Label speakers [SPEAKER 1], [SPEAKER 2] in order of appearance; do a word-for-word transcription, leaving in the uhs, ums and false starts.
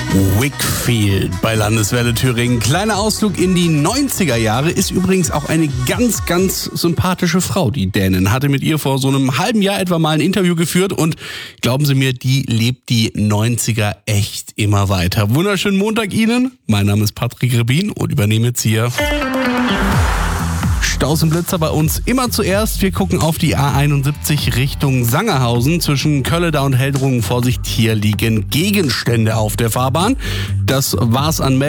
[SPEAKER 1] Wakefield bei Landeswelle Thüringen. Kleiner Ausflug in die neunziger Jahre, ist übrigens auch eine ganz, ganz sympathische Frau, die Dänin. Hatte mit ihr vor so einem halben Jahr etwa mal ein Interview geführt und glauben Sie mir, die lebt die neunziger echt immer weiter. Wunderschönen Montag Ihnen. Mein Name ist Patrick Rebin und übernehme jetzt hier Staus und Blitzer bei uns immer zuerst. Wir gucken auf die A einundsiebzig Richtung Sangerhausen. Zwischen Kölleda und Heldrungen, Vorsicht, hier liegen Gegenstände auf der Fahrbahn. Das war's an Meldungen.